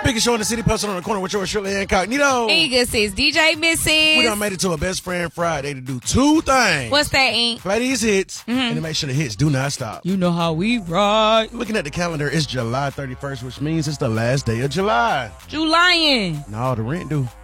Biggest show in the city, posted on the corner with yours, Shirley Incognito. Eagle says DJ Mrs. We done made it to a Best Friend Friday to do two things. What's that, Ink? Play these hits and to make sure the hits do not stop. You know how we ride. Looking at the calendar, it's July 31st, which means it's the last day of July. July. No, the rent due.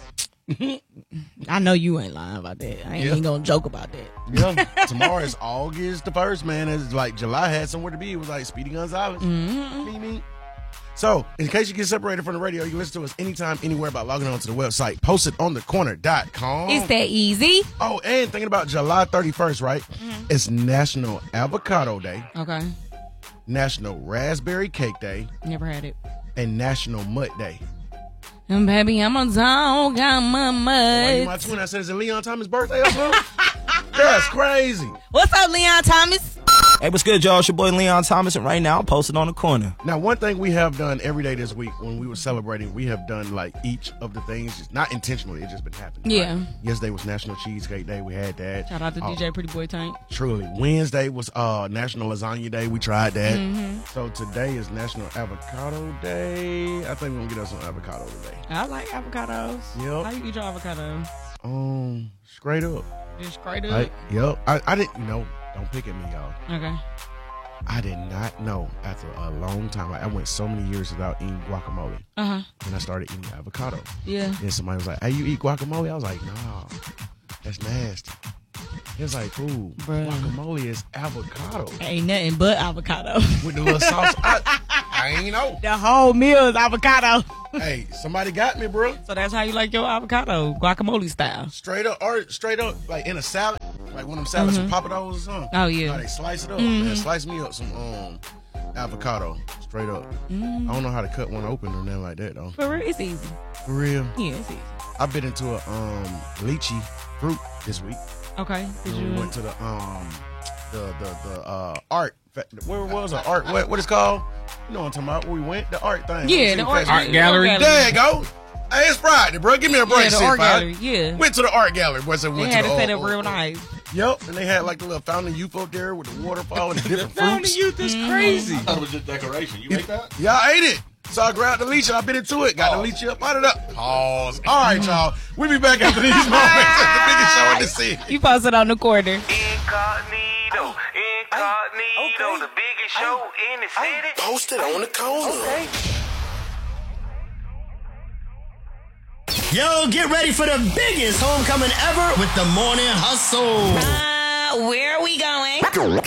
I know you ain't lying about that. I ain't gonna joke about that. Yeah, tomorrow is August the 1st, man. It's like July had somewhere to be. It was like Speedy Gonzalez. Me. So, in case you get separated from the radio, you can listen to us anytime, anywhere by logging on to the website, postedonthecorner.com. It's that easy. Oh, and thinking about July 31st, right? It's National Avocado Day, Okay. National Raspberry Cake Day, Never had it. and National Mutt Day. And baby, I'm a dog, got my Why you my mud. twin? I said, is it Leon Thomas' birthday or something? That's crazy. What's up, Leon Thomas? Hey, what's good, y'all? It's your boy Leon Thomas, and right now I'm posted on the corner. Now, one thing we have done every day this week when we were celebrating, we have done like each of the things, just not intentionally, it's just been happening. Yeah. Right? Yesterday was National Cheesecake Day. We had that. Shout out to DJ Pretty Boy Tank. Truly. Wednesday was National Lasagna Day. We tried that. So today is National Avocado Day. I think we're going to get us some avocado today. I like avocados. Yep. How you eat your avocado? Straight up. Just straight up? Yep. I didn't know. Don't pick at me, y'all. Okay. I did not know after a long time. Like I went so many years without eating guacamole. Uh-huh. And I started eating avocado. Yeah. And somebody was like, hey, you eat guacamole? I was like, nah, that's nasty. It was like, ooh, Bruh. guacamole is avocado. Ain't nothing but avocado. With the little sauce. I ain't know. The whole meal is avocado. Hey, somebody got me, bro. So that's how you like your avocado, guacamole style. Straight up, like in a salad. Like one of them salads, some papados or something. Oh, yeah. How they slice it up. Man, slice me up some avocado. Straight up. I don't know how to cut one open or nothing like that, though. For real, it's easy. For real. Yeah, it's easy. I've been into a lychee fruit this week. Okay. Did We you? went to the art. Where was it? Art? What it's called? You know what I'm talking about? Where we went? The art thing. Yeah, the art gallery. There you go. Hey, it's Friday, bro. Give me a break. Yeah, the shit, art Friday. gallery. Yeah. Went to the art gallery. Boy, so we They went had to it the set up real nice. Yep, and they had like the little fountain youth up there with the waterfall and the different Fountain fruits. Youth is crazy. I thought it was just decoration. You ate that? Yeah, I ate it. So I grabbed the leech and I bit into it. Got the leech up, out of that. Pause. All right, y'all. We'll be back after these moments at the biggest show in the city. You posted on the corner. Incognito, the biggest show in the city. Posted on the corner. Yo, get ready for the biggest homecoming ever with the Morning Hustle. Where are we going?